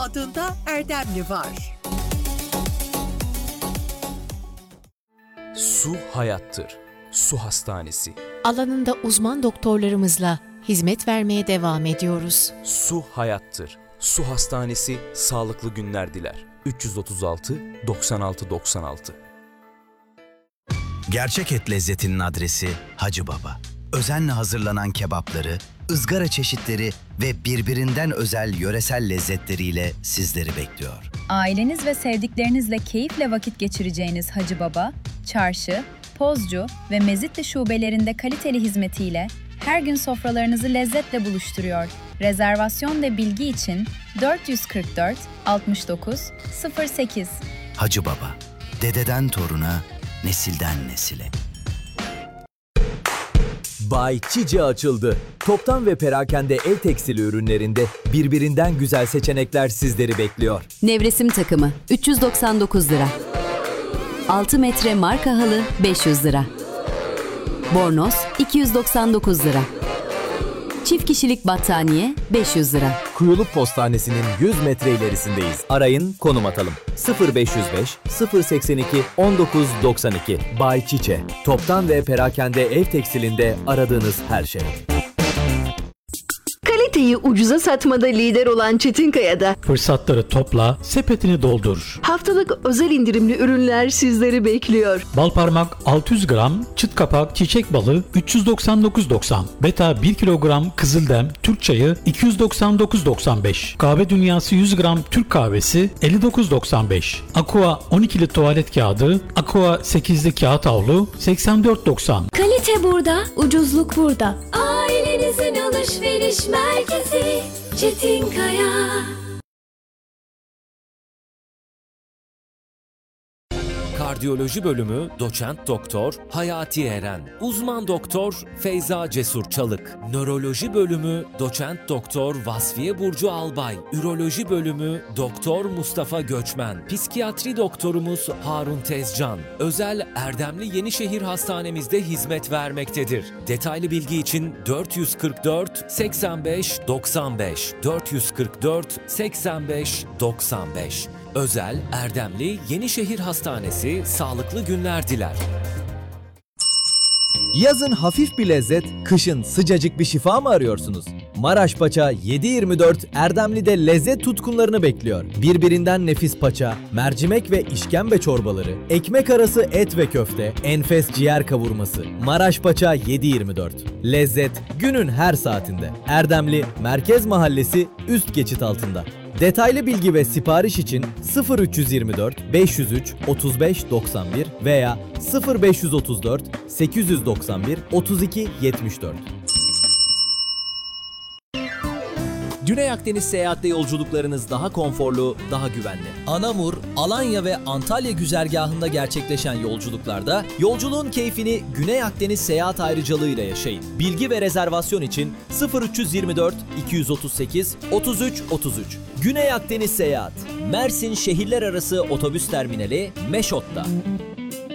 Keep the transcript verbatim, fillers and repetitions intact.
adında Erdemli var. Su hayattır. Su Hastanesi. Alanında uzman doktorlarımızla hizmet vermeye devam ediyoruz. Su hayattır. Su Hastanesi sağlıklı günler diler. üç yüz otuz altı doksan altı doksan altı. Gerçek et lezzetinin adresi Hacı Baba. Özenle hazırlanan kebapları, ızgara çeşitleri ve birbirinden özel yöresel lezzetleriyle sizleri bekliyor. Aileniz ve sevdiklerinizle keyifle vakit geçireceğiniz Hacı Baba, Çarşı, Pozcu ve Mezitli şubelerinde kaliteli hizmetiyle her gün sofralarınızı lezzetle buluşturuyor. Rezervasyon ve bilgi için dört yüz kırk dört altmış dokuz sıfır sekiz. Hacı Baba, dededen toruna, nesilden nesile. Bay Çiçe açıldı. Toptan ve perakende el tekstili ürünlerinde birbirinden güzel seçenekler sizleri bekliyor. Nevresim takımı üç yüz doksan dokuz lira. altı metre marka halı beş yüz lira. Bornoz iki yüz doksan dokuz lira. Çift kişilik battaniye beş yüz lira. Kuyuluk Postanesi'nin yüz metre ilerisindeyiz. Arayın, konum atalım. sıfır beş yüz beş sıfır seksen iki on dokuz doksan iki. Bay Çiçe. Toptan ve perakende ev tekstilinde aradığınız her şey. Kaliteyi ucuza satmada lider olan Çetinkaya'da fırsatları topla, sepetini doldur. haftalık özel indirimli ürünler sizleri bekliyor. Balparmak altı yüz gram, çıt kapak çiçek balı üç yüz doksan dokuz doksan. Beta bir kilogram kızıldem Türk çayı iki yüz doksan dokuz doksan beş. Kahve Dünyası yüz gram Türk kahvesi elli dokuz doksan beş. Aqua on ikili tuvalet kağıdı, Aqua sekizli kağıt havlu seksen dört doksan. Kalite burada, ucuzluk burada. Ailenizin alışveriş merkezi Çetinkaya. Kardiyoloji bölümü Doçent Doktor Hayati Eren, Uzman Doktor Feyza Cesur Çalık, Nöroloji bölümü Doçent Doktor Vasfiye Burcu Albay, Üroloji bölümü Doktor Mustafa Göçmen, Psikiyatri doktorumuz Harun Tezcan, özel Erdemli Yenişehir Hastanemizde hizmet vermektedir. Detaylı bilgi için dört yüz kırk dört seksen beş doksan beş, dört yüz kırk dört seksen beş doksan beş. Özel Erdemli Yenişehir Hastanesi sağlıklı günler diler. Yazın hafif bir lezzet, kışın sıcacık bir şifa mı arıyorsunuz? Maraş Paça yedi yirmi dört Erdemli'de lezzet tutkunlarını bekliyor. Birbirinden nefis paça, mercimek ve işkembe çorbaları, ekmek arası et ve köfte, enfes ciğer kavurması. Maraş Paça yedi yirmi dört. Lezzet günün her saatinde. Erdemli Merkez Mahallesi üst geçit altında. Detaylı bilgi ve sipariş için sıfır üç yüz yirmi dört beş yüz üç otuz beş doksan bir veya sıfır beş yüz otuz dört sekiz yüz doksan bir otuz iki yetmiş dört. Güney Akdeniz seyahatte yolculuklarınız daha konforlu, daha güvenli. Anamur, Alanya ve Antalya güzergahında gerçekleşen yolculuklarda yolculuğun keyfini Güney Akdeniz seyahat ayrıcalığıyla yaşayın. Bilgi ve rezervasyon için sıfır üç yüz yirmi dört iki yüz otuz sekiz otuz üç otuz üç. Güney Akdeniz Seyahat, Mersin Şehirler Arası Otobüs Terminali Meşot'ta.